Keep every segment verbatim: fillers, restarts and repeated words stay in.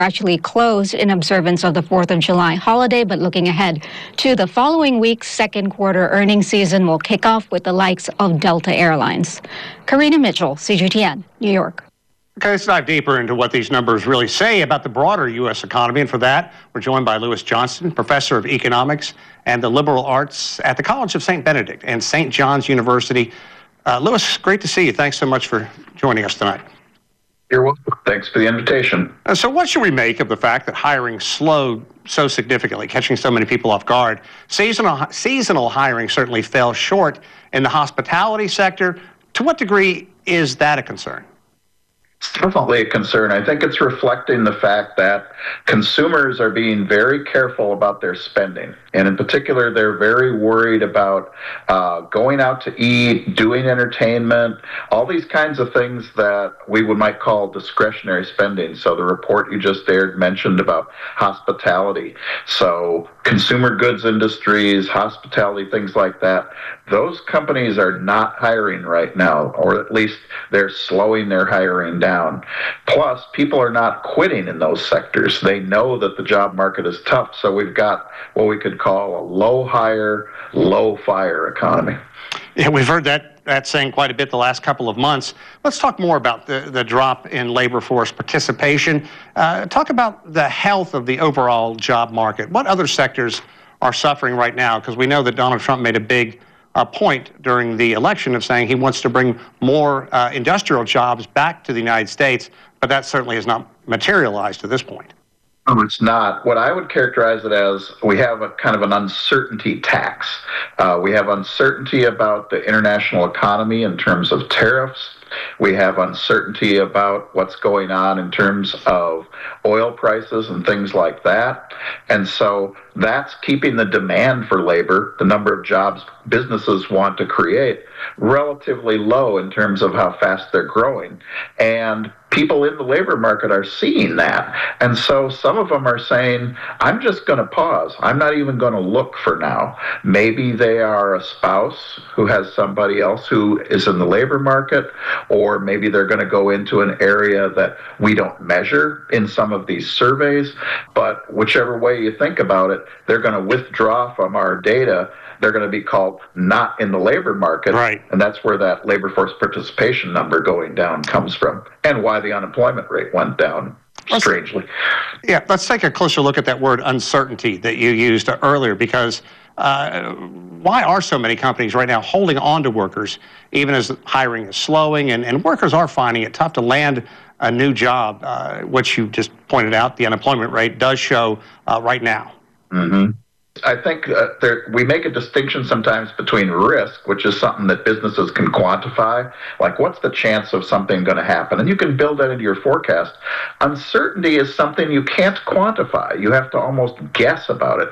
actually closed in observance of the fourth of July holiday, but looking ahead to the following week's second quarter earnings season will kick off with the likes of Delta Airlines. Karina Mitchell, C G T N, New York. Okay, let's dive deeper into what these numbers really say about the broader U S economy. And for that, we're joined by Lewis Johnston, professor of economics and the liberal arts at the College of Saint Benedict and Saint John's University. Uh, Lewis, great to see you. Thanks so much for joining us tonight. You're welcome. Thanks for the invitation. Uh, so what should we make of the fact that hiring slowed so significantly, catching so many people off guard? Seasonal, seasonal hiring certainly fell short in the hospitality sector. To what degree is that a concern? It's definitely a concern. I think it's reflecting the fact that consumers are being very careful about their spending. And in particular, they're very worried about uh, going out to eat, doing entertainment, all these kinds of things that we would might call discretionary spending. So the report you just aired mentioned about hospitality. So consumer goods industries, hospitality, things like that. Those companies are not hiring right now, or at least they're slowing their hiring down. Plus, people are not quitting in those sectors. They know that the job market is tough, so we've got what we could call a low hire, low fire economy. Yeah, we've heard that, that saying quite a bit the last couple of months. Let's talk more about the, the drop in labor force participation. Uh, talk about the health of the overall job market. What other sectors are suffering right now? Because we know that Donald Trump made a big uh, point during the election of saying he wants to bring more uh, industrial jobs back to the United States, but that certainly has not materialized to this point. No, it's not. What I would characterize it as, we have a kind of an uncertainty tax. Uh, we have uncertainty about the international economy in terms of tariffs. We have uncertainty about what's going on in terms of oil prices and things like that. And so that's keeping the demand for labor, the number of jobs businesses want to create, relatively low in terms of how fast they're growing. And people in the labor market are seeing that. And so some of them are saying, I'm just going to pause. I'm not even going to look for now. Maybe they are a spouse who has somebody else who is in the labor market, or maybe they're going to go into an area that we don't measure in some of these surveys. But whichever way you think about it, they're going to withdraw from our data. They're going to be called not in the labor market. Right. And that's where that labor force participation number going down comes from, and why the unemployment rate went down, strangely. Let's, yeah, let's take a closer look at that word uncertainty that you used earlier, because uh, why are so many companies right now holding on to workers, even as hiring is slowing, and, and workers are finding it tough to land a new job, uh, which you just pointed out, the unemployment rate does show uh, right now. Mm-hmm. I think uh, there, we make a distinction sometimes between risk, which is something that businesses can quantify, like what's the chance of something going to happen, and you can build that into your forecast. Uncertainty is something you can't quantify. You have to almost guess about it.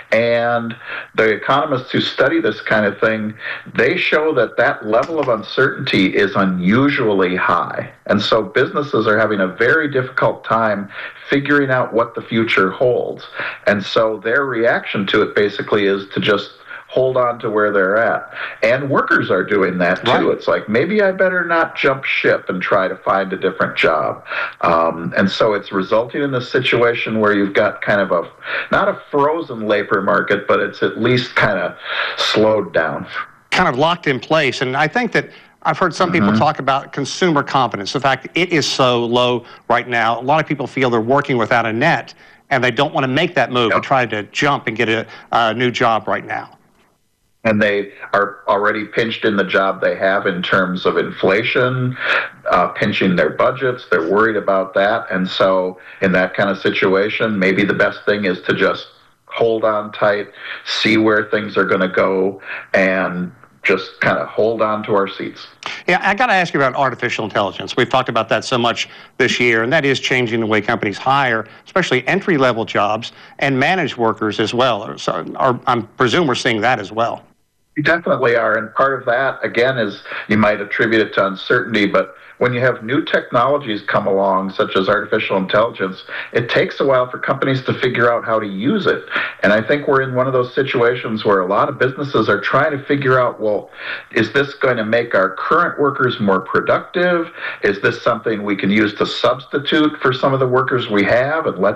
And the economists who study this kind of thing, they show that that level of uncertainty is unusually high. And so businesses are having a very difficult time figuring out what the future holds. And so their reaction to it basically is to just hold on to where they're at. And workers are doing that too. Right. It's like, maybe I better not jump ship and try to find a different job. Um, and so it's resulting in this situation where you've got kind of a, not a frozen labor market, but it's at least kind of slowed down. Kind of locked in place. And I think that I've heard some people mm-hmm. talk about consumer confidence. The fact it is so low right now. A lot of people feel they're working without a net, and they don't want to make that move yep. and try to jump and get a, a new job right now. And they are already pinched in the job they have in terms of inflation, uh, pinching their budgets. They're worried about that. And so in that kind of situation, maybe the best thing is to just hold on tight, see where things are going to go, and just kind of hold on to our seats. Yeah, I got to ask you about artificial intelligence. We've talked about that so much this year, and that is changing the way companies hire, especially entry-level jobs, and manage workers as well. So, or I presume we're seeing that as well. We definitely are, and part of that, again, is you might attribute it to uncertainty, but when you have new technologies come along, such as artificial intelligence, it takes a while for companies to figure out how to use it. And I think we're in one of those situations where a lot of businesses are trying to figure out, well, is this going to make our current workers more productive? Is this something we can use to substitute for some of the workers we have and let